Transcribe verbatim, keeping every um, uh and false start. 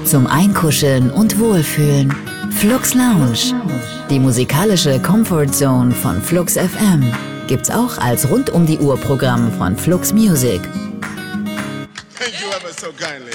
Zum Einkuscheln und Wohlfühlen. Flux Lounge. Die musikalische Comfort Zone von Flux F M gibt's auch als rund um die Uhr Programm von Flux Music. Thank you ever so kindly.